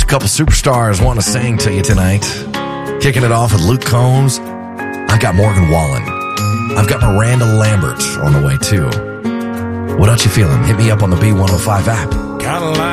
couple superstars want to sing to you tonight. Kicking it off with Luke Combs. I've got Morgan Wallen. I've got Miranda Lambert on the way, too. What else you feeling? Hit me up on the B105 app.